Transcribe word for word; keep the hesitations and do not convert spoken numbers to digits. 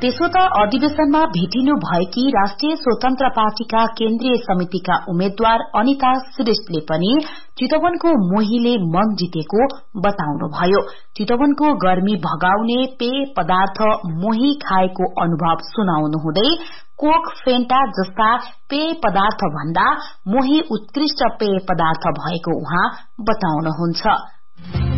त्यसो त अधिवेशनमा भेटिनु भएकी राष्ट्रिय स्वतन्त्र पार्टीका केन्द्रीय समितिका उम्मेद्वार अनिता श्रेष्ठले पनि चितवनको मोहीले मन जितेको बताउनुभयो। चितवनको गर्मी भगाउने पेय पदार्थ मोही खाएको अनुभव सुनाउनुहुँदै कोक, फेन्टा जस्ता पेय पदार्थ भन्दा मोही उत्कृष्ट पेय पदार्थ भएको उहाँ बताउनुहुन्छ।